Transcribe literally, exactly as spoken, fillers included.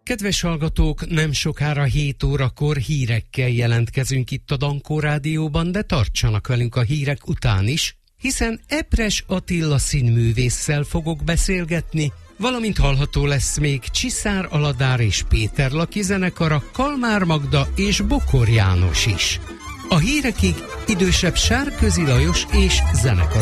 Kedves hallgatók, nem sokára hét órakor hírekkel jelentkezünk itt a Dankó Rádióban, de tartsanak velünk a hírek után is, hiszen Epres Attila színművésszel fogok beszélgetni, valamint hallható lesz még Csiszár Aladár és Péter Laki zenekara, Kalmár Magda és Bokor János is. A hírekig idősebb Sárközi Lajos és zenekar